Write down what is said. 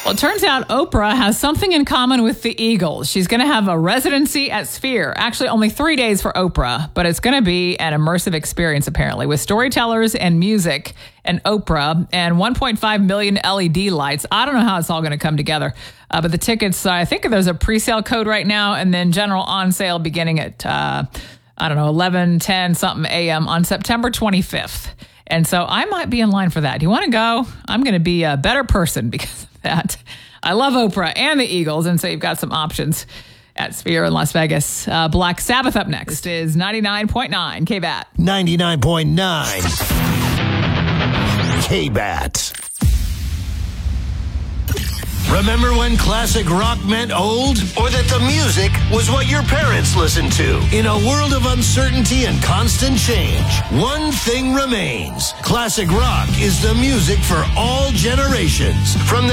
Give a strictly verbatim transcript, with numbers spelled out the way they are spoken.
Well, it turns out Oprah has something in common with the Eagles. She's going to have a residency at Sphere. Actually, only three days for Oprah, but it's going to be an immersive experience, apparently, with storytellers and music and Oprah and one point five million L E D lights. I don't know how it's all going to come together, uh, but the tickets, uh, I think there's a pre-sale code right now, and then general on sale beginning at, uh, I don't know, eleven, ten something a m on September twenty-fifth. And so I might be in line for that. Do you want to go? I'm going to be a better person because of that. I love Oprah and the Eagles, and so you've got some options at Sphere in Las Vegas. Uh, Black Sabbath up next. This is ninety-nine point nine K B A T. ninety-nine point nine K B A T. Remember when classic rock meant old? Or that the music was what your parents listened to? In a world of uncertainty and constant change, one thing remains. Classic rock is the music for all generations. From the